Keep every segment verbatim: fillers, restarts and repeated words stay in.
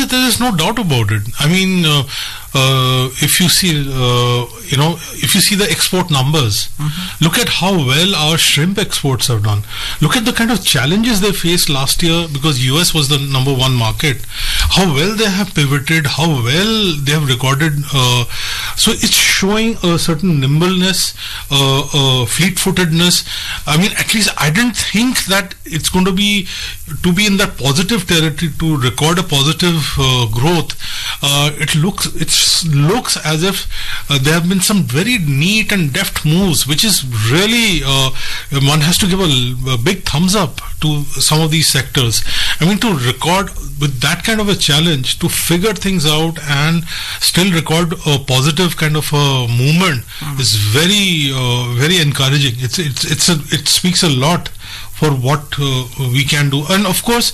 there is no doubt about it. I mean, uh, uh, if you see, uh, you know, if you see the export numbers, mm-hmm. look at how well our shrimp exports have done. Look at the kind of challenges they faced last year because U S was the number one market. How well they have pivoted, how well they have recorded. Uh, so it's showing a certain nimbleness, uh, uh, fleet-footedness. I mean, at least I didn't think that it's going to be to be in that positive territory to record a positive uh, growth. Uh, it looks it looks as if uh, there have been some very neat and deft moves, which is really uh, one has to give a, a big thumbs up to some of these sectors. I mean, to record with that kind of a challenge, to figure things out and still record a positive kind of a movement mm. is very uh, very encouraging. It's it's it's a, it speaks a lot for what uh, we can do. And of course,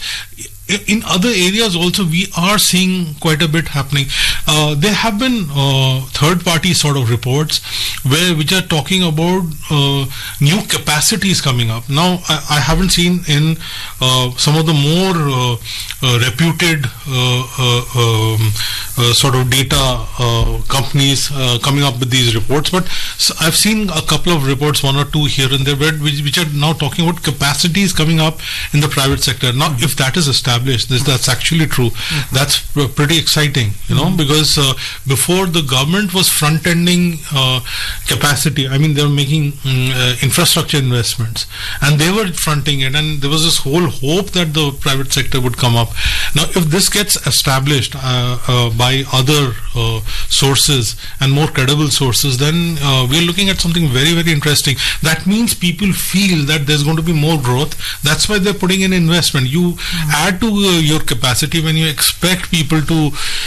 in other areas also we are seeing quite a bit happening. Uh, there have been uh, third-party sort of reports where which are talking about uh, new capacities coming up. Now, I, I haven't seen in uh, some of the more uh, uh, reputed uh, uh, um, uh, sort of data uh, companies uh, coming up with these reports, but I've seen a couple of reports, one or two here and there, which, which are now talking about capacities coming up in the private sector. Now, mm-hmm. if that is established, This, that's actually true. Mm-hmm. That's pr- pretty exciting, you know, mm-hmm. because uh, before the government was front-ending uh, capacity. I mean, they were making um, uh, infrastructure investments and they were fronting it, and there was this whole hope that the private sector would come up. Now, if this gets established uh, uh, by other uh, sources and more credible sources, then uh, we're looking at something very, very interesting. That means people feel that there's going to be more growth. That's why they're putting in investment. You mm-hmm. add to uh, your capacity when you expect people to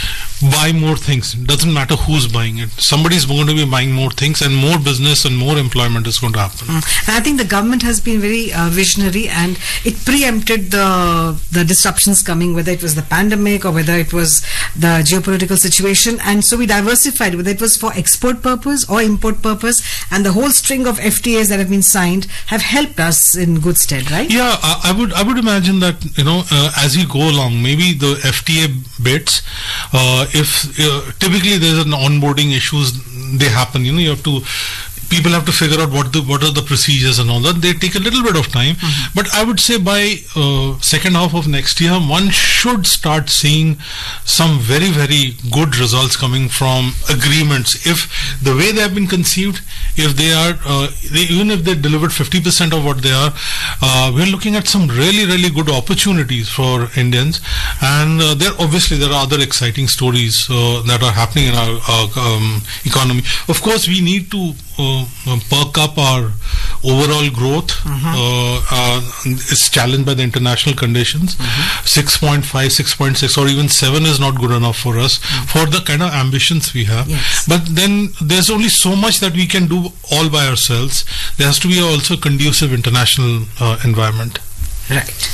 buy more things. It doesn't matter who's buying it. Somebody's going to be buying more things, and more business and more employment is going to happen. Mm. And I think the government has been very uh, visionary, and it preempted the the disruptions coming, whether it was the pandemic or whether it was the geopolitical situation. And so we diversified, whether it was for export purpose or import purpose, and the whole string of F T As that have been signed have helped us in good stead, right? Yeah, I, I would I would imagine that, you know, uh, as we go along, maybe the F T A bits, uh, if uh, typically there's an onboarding issues, they happen, you know, you have to people have to figure out what the what are the procedures and all that. They take a little bit of time, mm-hmm. but I would say by uh, second half of next year, one should start seeing some very, very good results coming from agreements. If the way they have been conceived, if they are, uh, they, even if they delivered fifty percent of what they are, uh, we're looking at some really, really good opportunities for Indians. And uh, there obviously there are other exciting stories uh, that are happening in our uh, um, economy. Of course, we need to Uh, perk up our overall growth. Mm-hmm. uh, uh, it's challenged by the international conditions. Mm-hmm. six point five, six point six or even seven is not good enough for us, mm-hmm. for the kind of ambitions we have. Yes. But then there's only so much that we can do all by ourselves. There has to be also a conducive international uh, environment. Right.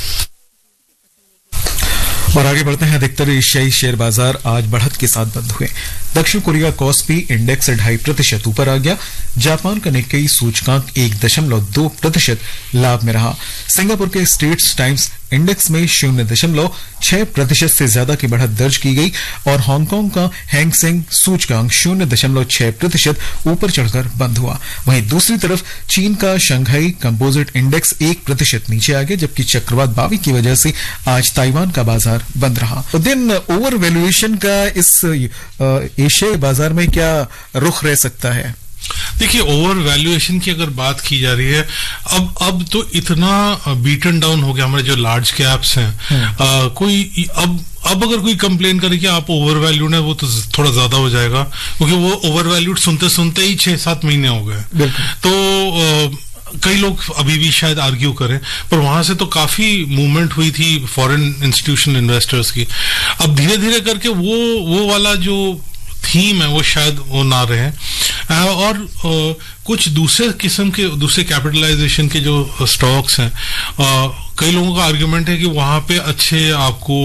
और आगे बढ़ते हैं। अधिकतर एशियाई share बाजार आज बढ़त के साथ बंद हुए। दक्षिण कोरिया कॉस्पी इंडेक्स ढाई प्रतिशत ऊपर आ गया। जापान का निक्केई सूचकांक एक दशमलव दो प्रतिशत लाभ में रहा। सिंगापुर के स्ट्रेट्स टाइम्स इंडेक्स में शून्य दशमलव छह प्रतिशत से ज्यादा की बढ़त दर्ज की गई और हांगकांग का हैंग सेंग सूचकांक शून्य दशमलव छह प्रतिशत ऊपर चढ़कर बंद हुआ। वहीं दूसरी तरफ चीन का शंघाई कंपोजिट इंडेक्स एक प्रतिशत नीचे आ गया, जबकि चक्रवात बावी की वजह से आज ताइवान का बाजार बंद रहा। दिन ओवर वैल्यूएशन का इस एशियाई बाजार में क्या रुख रह सकता है? देखिए, ओवर वैल्यूएशन की अगर बात की जा रही है, अब अब तो इतना बीटन डाउन हो गया हमारे जो लार्ज कैप्स हैं। आ, कोई अब अब अगर कोई कंप्लेन करे कि आप ओवर वैल्यूड है, वो तो थोड़ा ज्यादा हो जाएगा, क्योंकि वो ओवर वैल्यूड सुनते सुनते ही छह सात महीने हो गए। तो आ, कई लोग अभी भी शायद आर्ग्यू करें, पर वहां से तो काफी मूवमेंट हुई थी फॉरेन इंस्टीट्यूशनल इन्वेस्टर्स की। अब धीरे धीरे करके वो वो वाला जो थीम है वो शायद वो ना रहे, और कुछ दूसरे किस्म के दूसरे कैपिटलाइजेशन के जो स्टॉक्स हैं, कई लोगों का आर्गुमेंट है कि वहां पे अच्छे आपको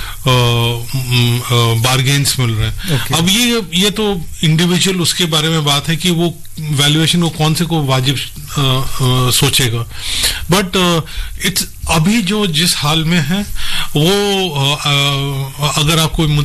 बार्गेन्स मिल रहे हैं। okay. अब ये ये तो इंडिविजुअल उसके बारे में बात है कि वो वैल्यूएशन को कौन से को वाजिब आ, आ, सोचेगा, बट इट्स अभी जो जिस हाल में है वो आ, आ, अगर आपको